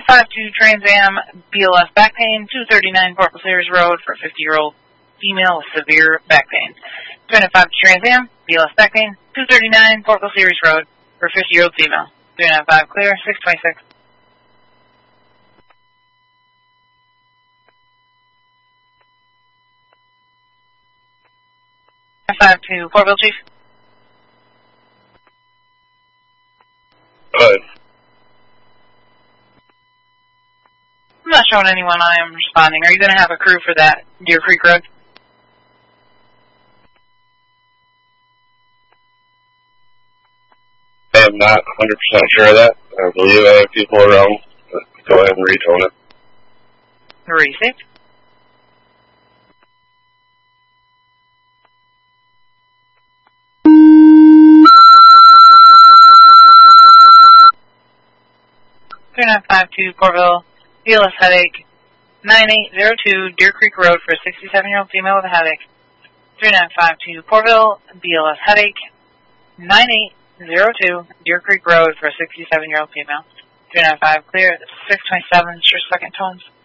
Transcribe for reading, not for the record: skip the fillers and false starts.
3952 Trans Am, BLS back pain, 239 Fort Series Road for a 50-year-old female with severe back pain. 3952 Trans Am, BLS back pain, 239 Fort Series Road for a 50-year-old female. 395 clear, 626. 52 Portville, Chief. Good. I'm not showing anyone I am responding. Are you going to have a crew for that Deer Creek Road? I'm not 100% sure of that. I believe I have people around. Go ahead and retone it. Received. (3952) Portville, BLS headache, 9802 Deer Creek Road for a 67-year-old female with a headache. 3952 Portville, BLS headache, 9802 Deer Creek Road for a 67-year-old female. 395 clear, 627 is your second tones.